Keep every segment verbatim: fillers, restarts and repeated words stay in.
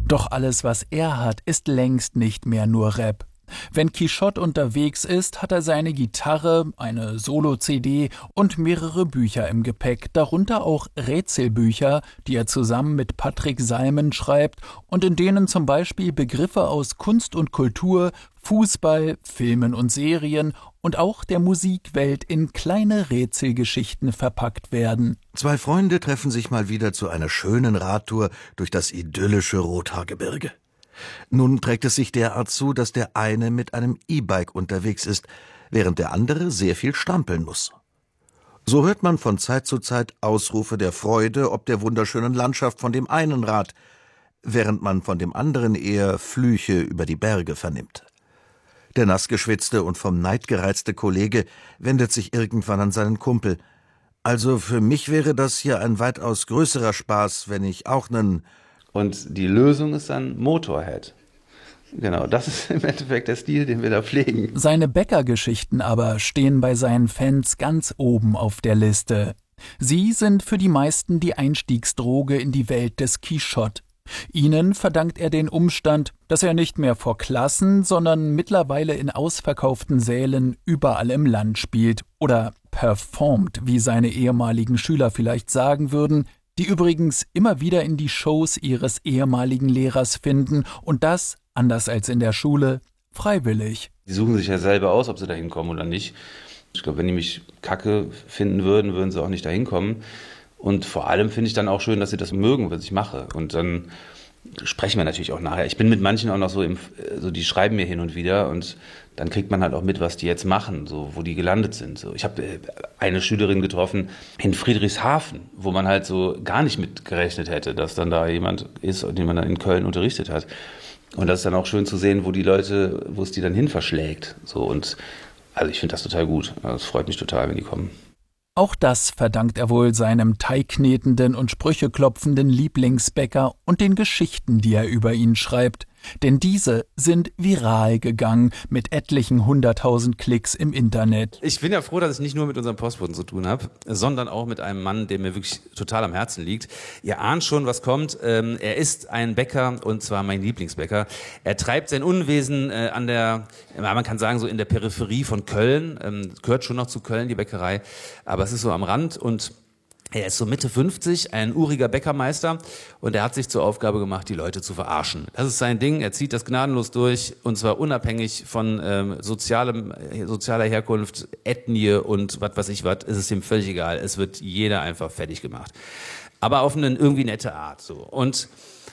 Doch alles, was er hat, ist längst nicht mehr nur Rap. Wenn Quichotte unterwegs ist, hat er seine Gitarre, eine Solo-C D und mehrere Bücher im Gepäck, darunter auch Rätselbücher, die er zusammen mit Patrick Salmen schreibt und in denen zum Beispiel Begriffe aus Kunst und Kultur, Fußball, Filmen und Serien und auch der Musikwelt in kleine Rätselgeschichten verpackt werden. Zwei Freunde treffen sich mal wieder zu einer schönen Radtour durch das idyllische Rothaargebirge. Nun trägt es sich derart zu, dass der eine mit einem E-Bike unterwegs ist, während der andere sehr viel strampeln muss. So hört man von Zeit zu Zeit Ausrufe der Freude ob der wunderschönen Landschaft von dem einen Rad, während man von dem anderen eher Flüche über die Berge vernimmt. Der nassgeschwitzte und vom Neid gereizte Kollege wendet sich irgendwann an seinen Kumpel. Also für mich wäre das hier ein weitaus größerer Spaß, wenn ich auch nen... Und die Lösung ist dann Motorhead. Genau, das ist im Endeffekt der Stil, den wir da pflegen. Seine Bäckergeschichten aber stehen bei seinen Fans ganz oben auf der Liste. Sie sind für die meisten die Einstiegsdroge in die Welt des Quichotte. Ihnen verdankt er den Umstand, dass er nicht mehr vor Klassen, sondern mittlerweile in ausverkauften Sälen überall im Land spielt oder performt, wie seine ehemaligen Schüler vielleicht sagen würden, die übrigens immer wieder in die Shows ihres ehemaligen Lehrers finden und das, anders als in der Schule, freiwillig. Die suchen sich ja selber aus, ob sie da hinkommen oder nicht. Ich glaube, wenn die mich kacke finden würden, würden sie auch nicht da hinkommen. Und vor allem finde ich dann auch schön, dass sie das mögen, was ich mache. Und dann sprechen wir natürlich auch nachher. Ich bin mit manchen auch noch so, im, so die schreiben mir hin und wieder und dann kriegt man halt auch mit, was die jetzt machen, so wo die gelandet sind. So, ich habe eine Schülerin getroffen in Friedrichshafen, wo man halt so gar nicht mit gerechnet hätte, dass dann da jemand ist, den man dann in Köln unterrichtet hat. Und das ist dann auch schön zu sehen, wo die Leute, wo es die dann hin verschlägt. So, und also ich finde das total gut. Es freut mich total, wenn die kommen. Auch das verdankt er wohl seinem teigknetenden und sprücheklopfenden Lieblingsbäcker und den Geschichten, die er über ihn schreibt. Denn diese sind viral gegangen mit etlichen hunderttausend Klicks im Internet. Ich bin ja froh, dass ich nicht nur mit unserem Postboten zu tun habe, sondern auch mit einem Mann, der mir wirklich total am Herzen liegt. Ihr ahnt schon, was kommt. Ähm, er ist ein Bäcker und zwar mein Lieblingsbäcker. Er treibt sein Unwesen äh, an der, man kann sagen so in der Peripherie von Köln. Ähm, gehört schon noch zu Köln, die Bäckerei, aber es ist so am Rand und er ist so Mitte fünfzig, ein uriger Bäckermeister und er hat sich zur Aufgabe gemacht, die Leute zu verarschen. Das ist sein Ding, er zieht das gnadenlos durch und zwar unabhängig von ähm, sozialem, sozialer Herkunft, Ethnie und was weiß ich was, ist es ihm völlig egal. Es wird jeder einfach fertig gemacht. Aber auf eine irgendwie nette Art. So. Und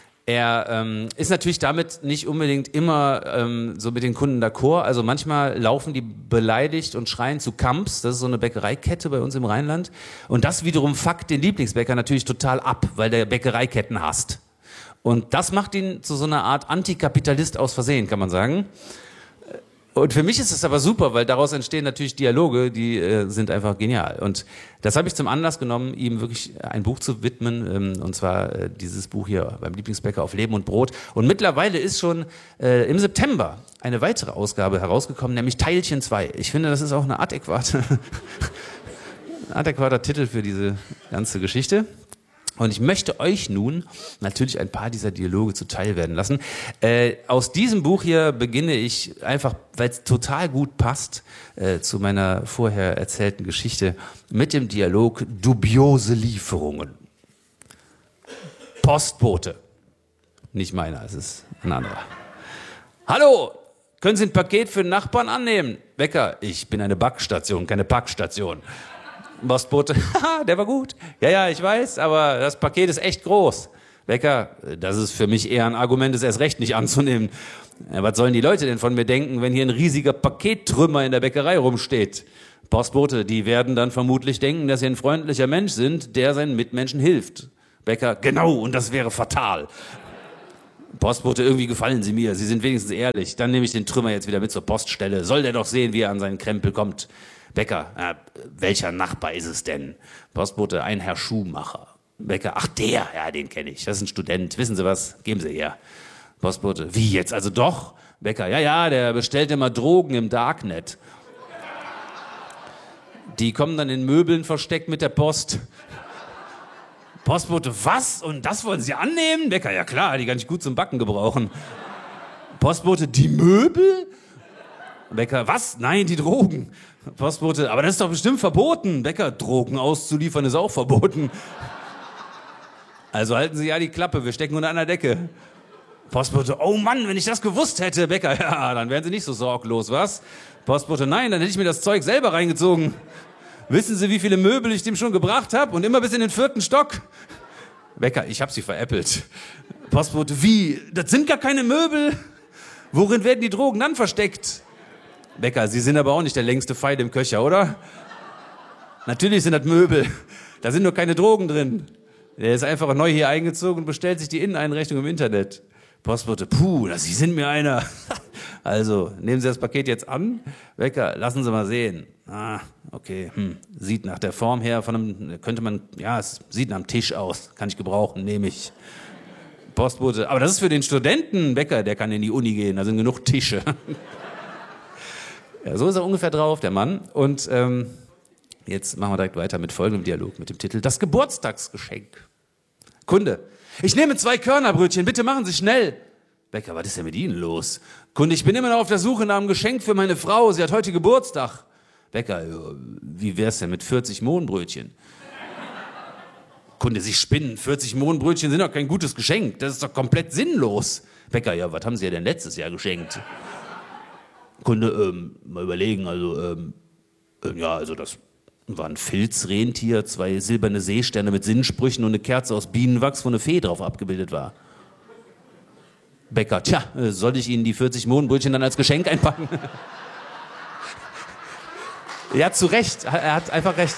er ähm, ist natürlich damit nicht unbedingt immer ähm, so mit den Kunden d'accord. Also manchmal laufen die beleidigt und schreien zu Kamps. Das ist so eine Bäckereikette bei uns im Rheinland. Und das wiederum fuckt den Lieblingsbäcker natürlich total ab, weil der Bäckereiketten hasst. Und das macht ihn zu so einer Art Antikapitalist aus Versehen, kann man sagen. Und für mich ist es aber super, weil daraus entstehen natürlich Dialoge, die äh, sind einfach genial. Und das habe ich zum Anlass genommen, ihm wirklich ein Buch zu widmen, ähm, und zwar äh, dieses Buch hier beim Lieblingsbäcker auf Leben und Brot. Und mittlerweile ist schon äh, im September eine weitere Ausgabe herausgekommen, nämlich Teilchen zwei. Ich finde, das ist auch eine adäquate, ein adäquater Titel für diese ganze Geschichte. Und ich möchte euch nun natürlich ein paar dieser Dialoge zuteil werden lassen. Äh, aus diesem Buch hier beginne ich einfach, weil es total gut passt äh, zu meiner vorher erzählten Geschichte, mit dem Dialog dubiose Lieferungen. Postbote. Nicht meiner, es ist ein anderer. Hallo, können Sie ein Paket für den Nachbarn annehmen? Wecker, ich bin eine Backstation, keine Packstation. Postbote, haha, der war gut. Ja, ja, ich weiß, aber das Paket ist echt groß. Wecker, das ist für mich eher ein Argument, es erst recht nicht anzunehmen. Ja, was sollen die Leute denn von mir denken, wenn hier ein riesiger Pakettrümmer in der Bäckerei rumsteht? Postbote, die werden dann vermutlich denken, dass sie ein freundlicher Mensch sind, der seinen Mitmenschen hilft. Bäcker, genau, und das wäre fatal. Postbote, irgendwie gefallen Sie mir, Sie sind wenigstens ehrlich. Dann nehme ich den Trümmer jetzt wieder mit zur Poststelle. Soll der doch sehen, wie er an seinen Krempel kommt. Bäcker, äh, welcher Nachbar ist es denn? Postbote, ein Herr Schuhmacher. Bäcker, ach der, ja, den kenne ich, das ist ein Student. Wissen Sie was, geben Sie her. Postbote, wie jetzt, also doch? Bäcker, ja, ja, der bestellt immer Drogen im Darknet. Die kommen dann in Möbeln versteckt mit der Post. Postbote, was? Und das wollen Sie annehmen? Bäcker, ja klar, die kann ich gut zum Backen gebrauchen. Postbote, die Möbel? Bäcker, was? Nein, die Drogen. Postbote, aber das ist doch bestimmt verboten. Bäcker, Drogen auszuliefern ist auch verboten. Also halten Sie ja die Klappe, wir stecken unter einer Decke. Postbote, oh Mann, wenn ich das gewusst hätte. Bäcker, ja, dann wären Sie nicht so sorglos, was? Postbote, nein, dann hätte ich mir das Zeug selber reingezogen. Wissen Sie, wie viele Möbel ich dem schon gebracht habe? Und immer bis in den vierten Stock. Bäcker, ich hab sie veräppelt. Postbote, wie? Das sind gar keine Möbel. Worin werden die Drogen dann versteckt? Bäcker, Sie sind aber auch nicht der längste Pfeil im Köcher, oder? Natürlich sind das Möbel. Da sind nur keine Drogen drin. Der ist einfach neu hier eingezogen und bestellt sich die Inneneinrichtung im Internet. Postbote, puh, Sie sind mir einer. Also, nehmen Sie das Paket jetzt an. Bäcker, lassen Sie mal sehen. Ah, okay, hm. Sieht nach der Form her von einem, könnte man, ja, es sieht nach einem Tisch aus. Kann ich gebrauchen, nehme ich. Postbote, aber das ist für den Studenten. Bäcker, der kann in die Uni gehen, da sind genug Tische. Ja, so ist er ungefähr drauf, der Mann. Und ähm, jetzt machen wir direkt weiter mit folgendem Dialog mit dem Titel Das Geburtstagsgeschenk. Kunde, ich nehme zwei Körnerbrötchen, bitte machen Sie schnell. Bäcker, was ist denn mit Ihnen los? Kunde, ich bin immer noch auf der Suche nach einem Geschenk für meine Frau, sie hat heute Geburtstag. Bäcker, wie wär's denn mit vierzig Mohnbrötchen? Kunde, Sie spinnen, vierzig Mohnbrötchen sind doch kein gutes Geschenk, das ist doch komplett sinnlos. Bäcker, ja, was haben Sie ja denn letztes Jahr geschenkt? Kunde, ähm, mal überlegen, also, ähm, äh, ja, also das war ein Filzrentier, zwei silberne Seesterne mit Sinnsprüchen und eine Kerze aus Bienenwachs, wo eine Fee drauf abgebildet war. Bäcker, tja, soll ich Ihnen die vierzig Mohnbrötchen dann als Geschenk einpacken? Ja, zu Recht, er hat einfach recht.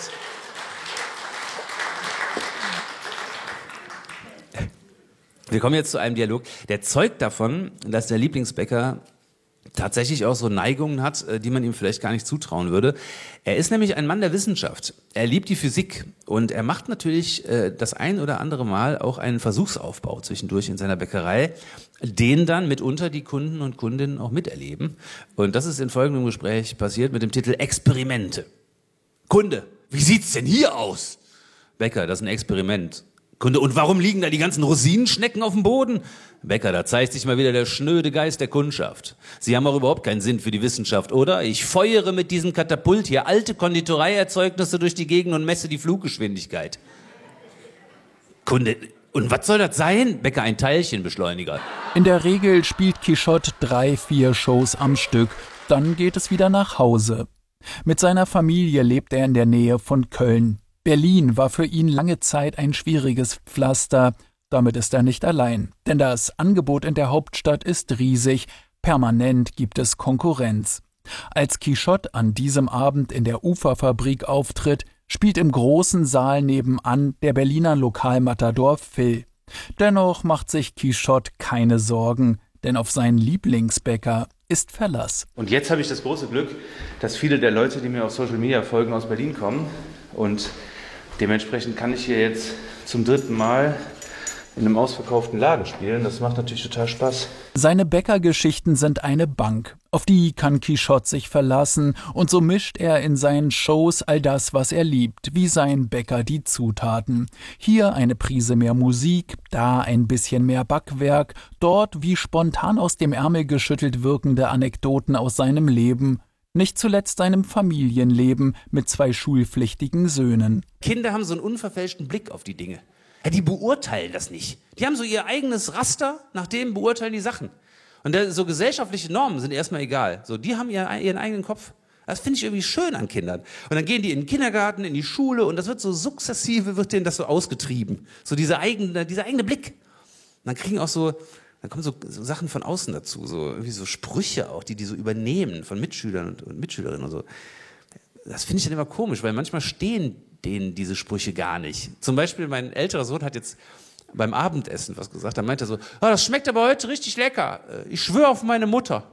Wir kommen jetzt zu einem Dialog, der zeugt davon, dass der Lieblingsbäcker tatsächlich auch so Neigungen hat, die man ihm vielleicht gar nicht zutrauen würde. Er ist nämlich ein Mann der Wissenschaft. Er liebt die Physik und er macht natürlich äh, das ein oder andere Mal auch einen Versuchsaufbau zwischendurch in seiner Bäckerei, den dann mitunter die Kunden und Kundinnen auch miterleben. Und das ist in folgendem Gespräch passiert mit dem Titel Experimente. Kunde, wie sieht's denn hier aus? Bäcker, das ist ein Experiment. Kunde, und warum liegen da die ganzen Rosinenschnecken auf dem Boden? Bäcker, da zeigt sich mal wieder der schnöde Geist der Kundschaft. Sie haben auch überhaupt keinen Sinn für die Wissenschaft, oder? Ich feuere mit diesem Katapult hier alte Konditoreierzeugnisse durch die Gegend und messe die Fluggeschwindigkeit. Kunde, und was soll das sein? Bäcker, ein Teilchenbeschleuniger. In der Regel spielt Quichotte drei, vier Shows am Stück. Dann geht es wieder nach Hause. Mit seiner Familie lebt er in der Nähe von Köln. Berlin war für ihn lange Zeit ein schwieriges Pflaster. Damit ist er nicht allein, denn das Angebot in der Hauptstadt ist riesig. Permanent gibt es Konkurrenz. Als Quichotte an diesem Abend in der Uferfabrik auftritt, spielt im großen Saal nebenan der Berliner Lokalmatador Phil. Dennoch macht sich Quichotte keine Sorgen, denn auf seinen Lieblingsbäcker ist Verlass. Und jetzt habe ich das große Glück, dass viele der Leute, die mir auf Social Media folgen, aus Berlin kommen. Und dementsprechend kann ich hier jetzt zum dritten Mal in einem ausverkauften Laden spielen. Das macht natürlich total Spaß. Seine Bäckergeschichten sind eine Bank. Auf die kann Quichotte sich verlassen. Und so mischt er in seinen Shows all das, was er liebt, wie sein Bäcker die Zutaten. Hier eine Prise mehr Musik, da ein bisschen mehr Backwerk, dort wie spontan aus dem Ärmel geschüttelt wirkende Anekdoten aus seinem Leben. Nicht zuletzt seinem Familienleben mit zwei schulpflichtigen Söhnen. Kinder haben so einen unverfälschten Blick auf die Dinge. Ja, die beurteilen das nicht. Die haben so ihr eigenes Raster, nach dem beurteilen die Sachen. Und da, so gesellschaftliche Normen sind erstmal egal. So, die haben ihren, ihren eigenen Kopf. Das finde ich irgendwie schön an Kindern. Und dann gehen die in den Kindergarten, in die Schule und das wird so sukzessive, wird denen das so ausgetrieben. So dieser eigene, dieser eigene Blick. Und dann kriegen auch so, dann kommen so, so Sachen von außen dazu, so irgendwie so Sprüche auch, die die so übernehmen von Mitschülern und, und Mitschülerinnen und so. Das finde ich dann immer komisch, weil manchmal stehen denen diese Sprüche gar nicht. Zum Beispiel mein älterer Sohn hat jetzt beim Abendessen was gesagt, da meinte er so, oh, das schmeckt aber heute richtig lecker, ich schwöre auf meine Mutter.